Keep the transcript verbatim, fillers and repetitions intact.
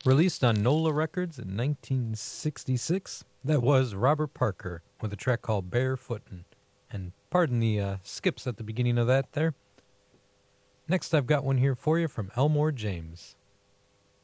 Released on NOLA Records in nineteen sixty-six, that was Robert Parker with a track called Barefootin'. And pardon the uh, skips at the beginning of that there. Next, I've got one here for you from Elmore James.